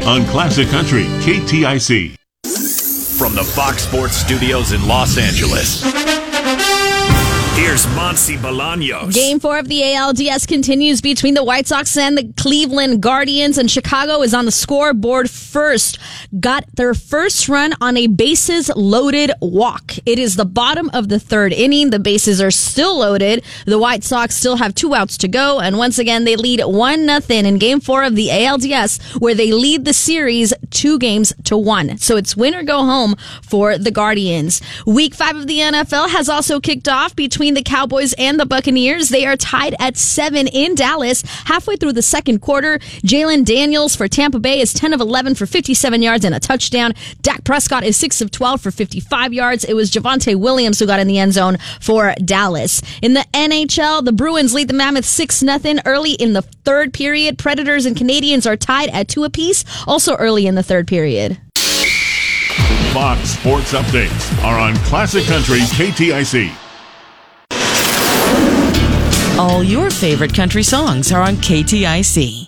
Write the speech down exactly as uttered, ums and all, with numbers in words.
on Classic Country K T I C. From the Fox Sports Studios in Los Angeles, here's Monty Bolaños. Game four of the A L D S continues between the White Sox and the Cleveland Guardians, and Chicago is on the scoreboard first. Got their first run on a bases-loaded walk. It is the bottom of the third inning. The bases are still loaded. The White Sox still have two outs to go, and once again, they lead one nothing in Game four of the A L D S, where they lead the series two games to one. So it's win or go home for the Guardians. Week five of the N F L has also kicked off between the Cowboys and the Buccaneers. They are tied at seven in Dallas. Halfway through the second quarter, Jalen Daniels for Tampa Bay is ten of eleven for fifty-seven yards and a touchdown. Dak Prescott is six of twelve for fifty-five yards. It was Javonte Williams who got in the end zone for Dallas. In the N H L, the Bruins lead the Mammoth six nothing early in the third period. Predators and Canadians are tied at two apiece, also early in the third period. Fox Sports Updates are on Classic Country K T I C. All your favorite country songs are on K T I C.